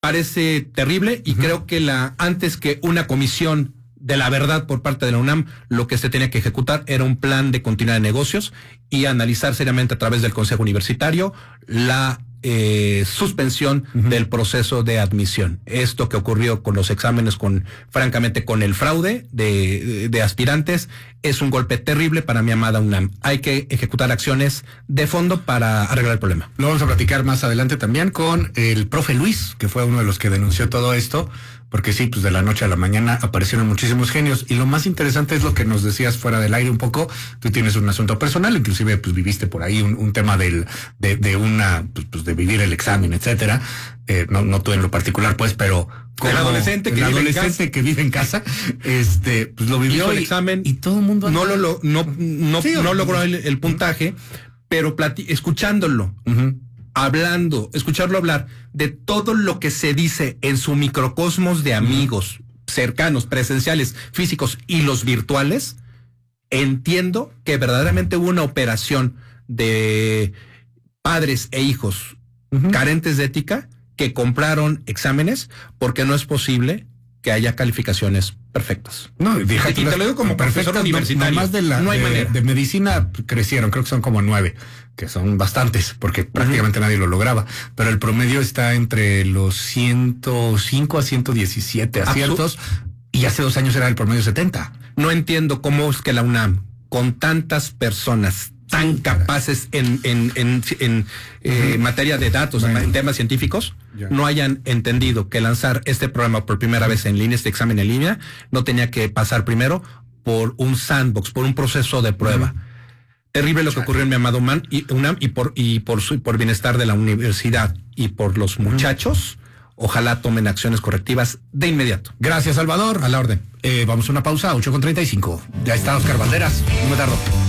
parece terrible y creo que antes que una comisión de la verdad por parte de la UNAM, lo que se tenía que ejecutar era un plan de continuidad de negocios y analizar seriamente a través del Consejo Universitario la suspensión del proceso de admisión. Esto que ocurrió con los exámenes, francamente con el fraude de aspirantes, es un golpe terrible para mi amada UNAM. Hay que ejecutar acciones de fondo para arreglar el problema. Lo vamos a platicar más adelante también con el profe Luis, que fue uno de los que denunció todo esto, porque sí, pues de la noche a la mañana aparecieron muchísimos genios, y lo más interesante es lo que nos decías fuera del aire un poco. Tú tienes un asunto personal, inclusive pues viviste por ahí un tema de vivir el examen, etcétera, no tú en lo particular pues, pero el adolescente que vive en casa, pues lo vivió el examen y todo el mundo no logró el puntaje, pero escuchándolo, escucharlo hablar de todo lo que se dice en su microcosmos de amigos cercanos, presenciales, físicos y los virtuales, entiendo que verdaderamente hubo una operación de padres e hijos carentes de ética que compraron exámenes, porque no es posible que haya calificaciones perfectas. No, y te lo digo como profesor universitario. Más no hay manera. De medicina crecieron, creo que son como 9, que son bastantes, porque prácticamente nadie lo lograba. Pero el promedio está entre los 105 a 117 aciertos, y hace 2 años era el promedio 70. No entiendo cómo es que la UNAM, con tantas personas tan capaces en materia de datos, en temas científicos, no hayan entendido que lanzar este programa por primera vez en línea, este examen en línea, no tenía que pasar primero por un sandbox, por un proceso de prueba. Terrible lo que ocurrió en mi amado UNAM y por bienestar de la universidad y por los muchachos. Ojalá tomen acciones correctivas de inmediato. Gracias, Salvador. A la orden. Vamos a una pausa, 8:35. Ya está Oscar Valderas. No me tardo.